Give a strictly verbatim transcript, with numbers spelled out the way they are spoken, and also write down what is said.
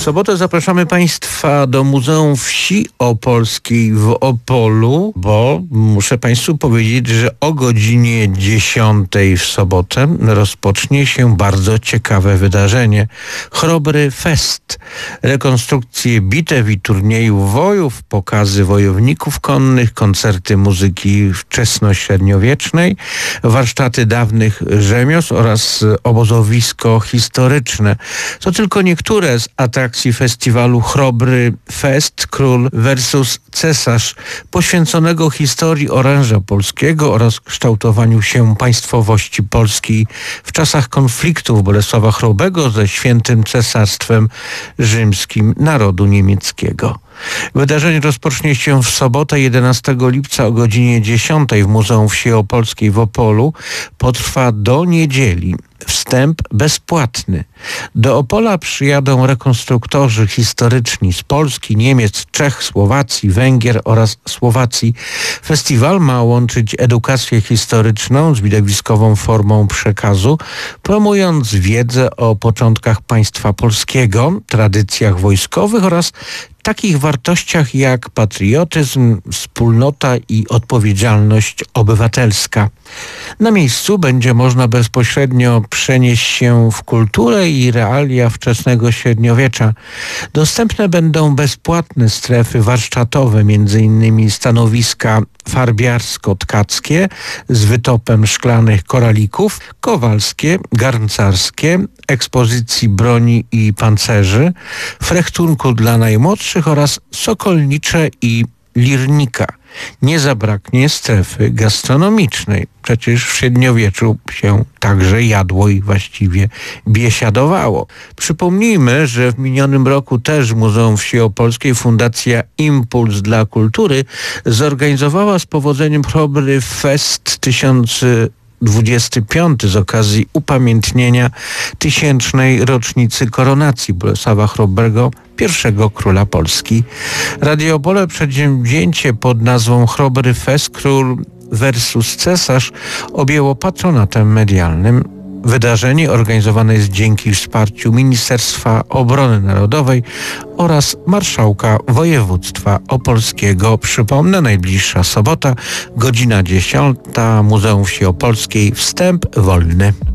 sobotę zapraszamy Państwa do Muzeum Wsi Opolskiej w Opolu, bo muszę Państwu powiedzieć, że o godzinie dziesiątej w sobotę rozpocznie się bardzo ciekawe wydarzenie. Chrobry Fest. Rekonstrukcje bitew i turniejów wojów, pokazy wojowników konnych, koncerty muzyki wczesnośredniowiecznej, warsztaty dawnych rzemiosł oraz obozowisko historyczne. To tylko niektóre z atrakcji festiwalu Chrobry Fest, Król versus Cesarz, poświęconego historii oręża polskiego oraz kształtowaniu się państwowości polskiej w czasach konfliktów Bolesława Chrobrego ze Świętym Cesarstwem Rzymskim narodu niemieckiego. Wydarzenie rozpocznie się w sobotę jedenastego lipca o godzinie dziesiątej w Muzeum Wsi Opolskiej w Opolu. Potrwa do niedzieli. Wstęp bezpłatny. Do Opola przyjadą rekonstruktorzy historyczni z Polski, Niemiec, Czech, Słowacji, Węgier oraz Słowacji. Festiwal ma łączyć edukację historyczną z widowiskową formą przekazu, promując wiedzę o początkach państwa polskiego, tradycjach wojskowych oraz takich wartościach jak patriotyzm, wspólnota i odpowiedzialność obywatelska. Na miejscu będzie można bezpośrednio przenieść się w kulturę i realia wczesnego średniowiecza. Dostępne będą bezpłatne strefy warsztatowe, między innymi stanowiska farbiarsko-tkackie z wytopem szklanych koralików, kowalskie, garncarskie, ekspozycji broni i pancerzy, frechtunku dla najmłodszych oraz sokolnicze i lirnika. Nie zabraknie strefy gastronomicznej. Przecież w średniowieczu się także jadło i właściwie biesiadowało. Przypomnijmy, że w minionym roku też w Muzeum Wsi Opolskiej Fundacja Impuls dla Kultury zorganizowała z powodzeniem Chrobry Fest tysiąc dwudziesty piąty z okazji upamiętnienia tysięcznej rocznicy koronacji Bolesława Chrobrego, pierwszego króla Polski. Radio Opole przedsięwzięcie pod nazwą Chrobry Fest, Król versus Cesarz objęło patronatem medialnym. Wydarzenie organizowane jest dzięki wsparciu Ministerstwa Obrony Narodowej oraz Marszałka Województwa Opolskiego. Przypomnę, najbliższa sobota, godzina dziesiąta, Muzeum Wsi Opolskiej, wstęp wolny.